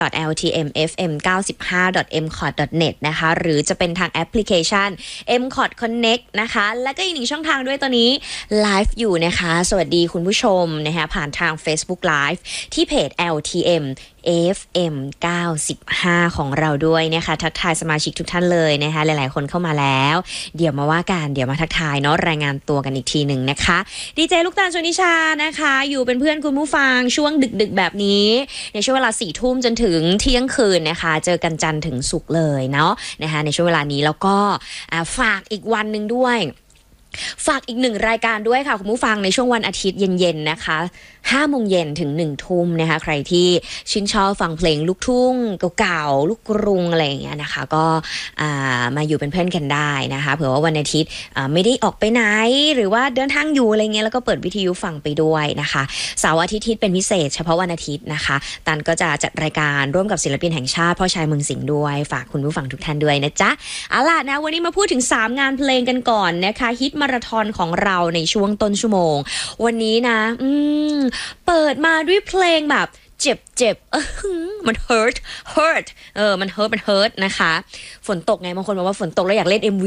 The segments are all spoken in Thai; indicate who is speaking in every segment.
Speaker 1: ltmfm95.mcot.net นะคะหรือจะเป็นทางแอปพลิเคชัน mcot connect นะคะและก็อีกหนึ่งช่องทางด้วยตอนนี้ไลฟ์อยู่นะคะสวัสดีคุณผู้ชมนะคะผ่านทาง Facebook Live ที่เพจ LTM FM 95ของเราด้วยนะคะทักทายสมาชิกทุกท่านเลยนะคะหลายๆคนเข้ามาแล้วเดี๋ยวมาว่ากันเดี๋ยวมาทักทายเนาะรายงานตัวกันอีกทีหนึ่งนะคะดีเจลูกตาลชนิชานะคะอยู่เป็นเพื่อนคุณผู้ฟังช่วงดึกๆแบบนี้ในช่วงเวลา 4 ทุ่มจนถึงเที่ยงคืนนะคะเจอกันจันทร์ถึงศุกร์เลยเนาะนะคะในช่วงเวลานี้แล้วก็ฝากอีกวันนึงด้วยฝากอีกหนึ่งรายการด้วยค่ะคุณผู้ฟังในช่วงวันอาทิตย์เย็นๆนะคะ5 โมงเย็นถึง1 ทุ่มนะคะใครที่ชื่นชอบฟังเพลงลูกทุ่งเก่าๆลูกกรุงอะไรอย่างเงี้ยนะคะก็มาอยู่เป็นเพื่อนกันได้นะคะเผื่อว่าวันอาทิตย์ไม่ได้ออกไปไหนหรือว่าเดินทางอยู่อะไรเงี้ยแล้วก็เปิดวิทยุฟังไปด้วยนะคะเสาร์อาทิตย์เป็นพิเศษเฉพาะวันอาทิตย์นะคะตันก็จะจัดรายการร่วมกับศิลปินแห่งชาติพ่อชายเมืองสิงห์ด้วยฝากคุณผู้ฟังทุกท่านด้วยนะจ๊ะเอาล่ะนะวันนี้มาพูดถึง3งานเพลงกันก่อนนะคะฮิตมาราธอนของเราในช่วงต้นชั่วโมงวันนี้นะเปิดมาด้วยเพลงแบบเจ็บมัน hurt มัน hurt นะคะฝนตกไงบางคนบอกว่าฝนตกแล้วอยากเล่น MV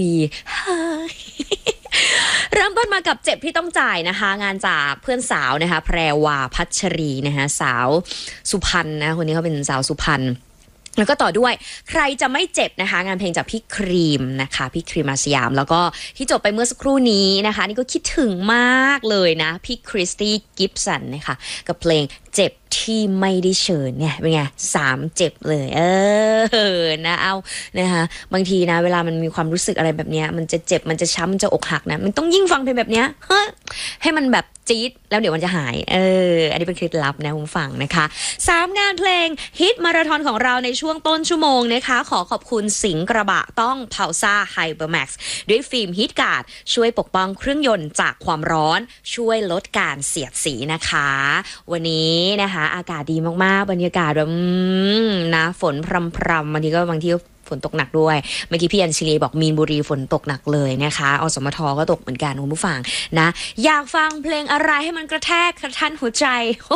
Speaker 1: เริ่มต้นมากับเจ็บที่ต้องจ่ายนะคะงานจากเพื่อนสาวนะคะแพรวาพัชรีนะคะสาวสุพรรณนะคนนี้เขาเป็นสาวสุพรรณแล้วก็ต่อด้วยใครจะไม่เจ็บนะคะงานเพลงจากพี่ครีมนะคะพี่ครีมอาสยามแล้วก็ที่จบไปเมื่อสักครู่นี้นะคะนี่ก็คิดถึงมากเลยนะพี่คริสตี้กิฟสันนะคะกับเพลงเจ็บที่ไม่ได้เชิญเนี่ยเป็นไง3เจ็บเลยนะเอานะคะบางทีนะเวลามันมีความรู้สึกอะไรแบบเนี้ยมันจะเจ็บมันจะช้ำจะอกหักนะมันต้องยิ่งฟังเพลงแบบเนี้ยให้มันแบบจี๊ดแล้วเดี๋ยวมันจะหายอันนี้เป็นเคล็ดลับนะคุณฟังนะคะ3งานเพลงฮิตมาราธอนของเราในช่วงต้นชั่วโมงนะคะขอขอบคุณสิงห์กระบะต้องเผาซ่าไฮเปอร์แม็กซ์ด้วยฟิล์มฮีทการ์ดช่วยปกป้องเครื่องยนต์จากความร้อนช่วยลดการเสียดสีนะคะวันนี้นะคะอากาศดีมากๆบรรยากาศแบบนะฝนพรำๆบางทีฝนตกหนักด้วยเมื่อกี้พี่อัญชลีบอกมีนบุรีฝนตกหนักเลยนะคะอสมทก็ตกเหมือนกันคุณผู้ฟังนะอยากฟังเพลงอะไรให้มันกระแทกกระทันหัวใจ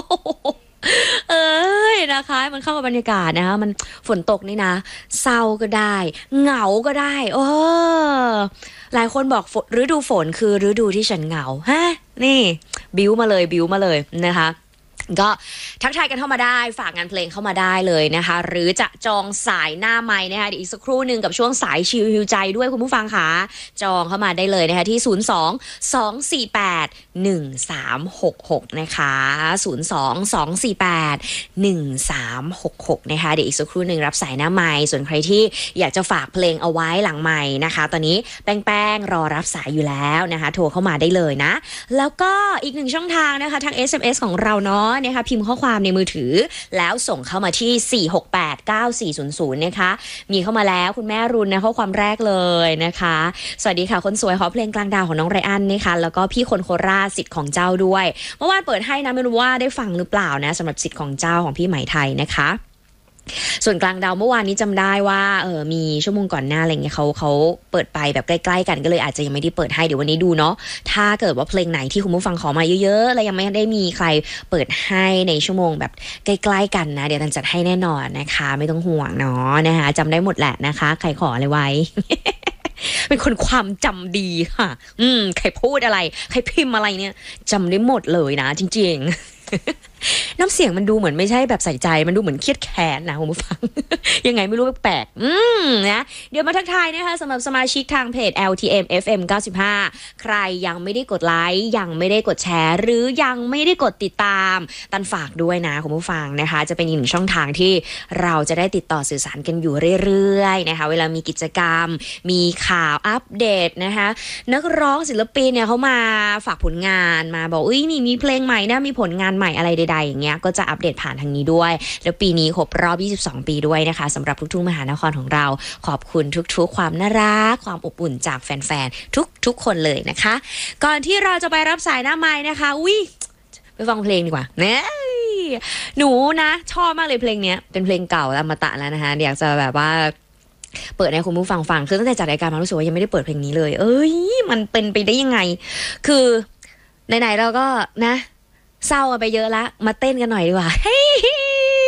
Speaker 1: นะคะมันเข้ากับบรรยากาศนะคะมันฝนตกนี่นะเศร้าก็ได้เหงาก็ได้หลายคนบอกฤดูฝนคือฤดูที่ฉันเหงาฮะนี่บิ้วมาเลยนะคะก็ทักทายกันเข้ามาได้ฝากงานเพลงเข้ามาได้เลยนะคะหรือจะจองสายหน้าไมค์นะคะเดี๋ยวอีกสักครู่นึงกับช่วงสายชิลฮิวใจด้วยคุณผู้ฟังค่ะจองเข้ามาได้เลยนะคะที่02-248-1366นะคะ02-248-1366นะคะเดี๋ยวอีกสักครู่นึงรับสายหน้าไมค์ส่วนใครที่อยากจะฝากเพลงเอาไว้หลังไมค์นะคะตอนนี้แป้งรอรับสายอยู่แล้วนะคะโทรเข้ามาได้เลยนะแล้วก็อีกหนึ่งช่องทางนะคะทาง SMS ของเราเนาะนะคะพิมพ์ข้อความในมือถือแล้วส่งเข้ามาที่4689400นะคะมีเข้ามาแล้วคุณแม่รุนนะข้อความแรกเลยนะคะสวัสดีค่ะคนสวยขอเพลงกลางดาวของน้องไรอันนะคะแล้วก็พี่คนโคราชสิทธิ์ของเจ้าด้วยเมื่อวานเปิดให้นะไม่รู้ว่าได้ฟังหรือเปล่านะสำหรับสิทธิ์ของเจ้าของพี่ไหมไทยนะคะส่วนกลางดาวเมื่อวานนี้จำได้ว่ามีชั่วโมงก่อนหน้าอะไรเงี้ยเขาเปิดไปแบบใกล้ๆกันก็เลยอาจจะยังไม่ได้เปิดให้เดี๋ยววันนี้ดูเนาะถ้าเกิดว่าเพลงไหนที่คุณผู้ฟังขอมาเยอะๆแล้วยังไม่ได้มีใครเปิดให้ในชั่วโมงแบบใกล้ๆกันนะเดี๋ยวตันจัดให้แน่นอนนะคะไม่ต้องห่วงเนาะนะคะจำได้หมดแหละนะคะใครขออะไรไว้ เป็นคนความจำดีค่ะใครพูดอะไรใครพิมพ์อะไรเนี่ยจำได้หมดเลยนะจริงๆ น้ำเสียงมันดูเหมือนไม่ใช่แบบใส่ใจมันดูเหมือนเครียดแค้นนะคุณผู้ฟัง ยังไงไม่รู้แปลกๆนะเดี๋ยวมาทักทายนะคะสำหรับสมาชิกทางเพจ LTM FM 95ใครยังไม่ได้กดไลค์ยังไม่ได้กดแชร์หรือยังไม่ได้กดติดตามตันฝากด้วยนะคุณผู้ฟังนะคะจะเป็นอีกหนึ่งช่องทางที่เราจะได้ติดต่อสื่อสารกันอยู่เรื่อยๆนะคะเวลามีกิจกรรมมีข่าวอัปเดตนะคะนักร้องศิลปินเนี่ยเขามาฝากผลงานมาบอกนี่มีเพลงใหม่นะมีผลงานใหม่อะไรใดๆอย่างเงี้ยก็จะอัปเดตผ่านทางนี้ด้วยแล้วปีนี้ครบรอบ22ปีด้วยนะคะสำหรับลูกทุ่งมหานครของเราขอบคุณทุกๆความน่ารักความอบอุ่นจากแฟนๆทุกคนเลยนะคะก่อนที่เราจะไปรับสายหน้าไมค์นะคะไปฟังเพลงดีกว่าเนี่ยหนูนะชอบมากเลยเพลงเนี้ยเป็นเพลงเก่าอมตะแล้วนะคะอยากจะแบบว่าเปิดให้คุณผู้ฟังฟังคือตั้งแต่จัดรายการมารู้สึกว่ายังไม่ได้เปิดเพลงนี้เลยมันเป็นไปได้ยังไงคือไหนๆเราก็นะเศร้าไปเยอะละมาเต้นกันหน่อยดีกว่า